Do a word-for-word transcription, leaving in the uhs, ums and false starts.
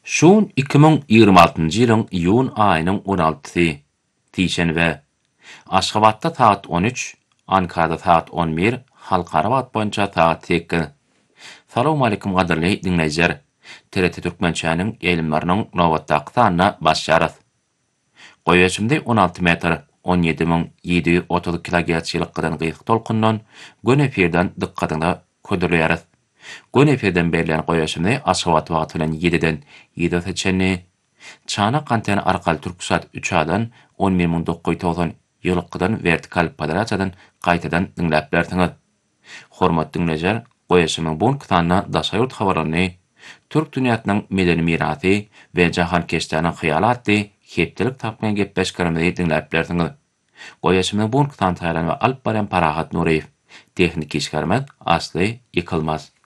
Şuun iki ming ýygrima altynjy ýylyň iýun aýynyň on altysy, Diýşenbe. Aşgabatda saat on üç, Ankarada saat on bir, halkara wagt boýunça saat sekiz. Salam alaykum gaderli dinleýijiler. T R T Türkmençäniň elimläriniň nowatdaky sanyna başlarys. Goýaşymdy on alty metr, on ýedi ming ýedi ýüz otuz kilohertz ýylykdan gyýyk tolkundan gün efirden dykkatyna ködürýäris. Gün efirden berilen goýaşymdy Aşgabat wagty bilen ýediden ýedi seçenni, çanak antena arkaly Türksat üç adan on bir ming dokuz ýüz togson ýylykdan vertikal poderaçadan gaýtadan dinläp bersiňiz. Hormatly dinleýijiler, goýaşymyň bu sanyna daşaýurt habarlaryny, Türk dünýäsiniň medeni mirasy we jahan keşdäniň hyýalaty hepdelik tapmayan gepleşkerimizi dinläp bersiňiz. Goýaşymyň bu sanyna taýlan we alyp baran Parahat Nuriýew, tehnik işgärmek Asly Ýykylmaz.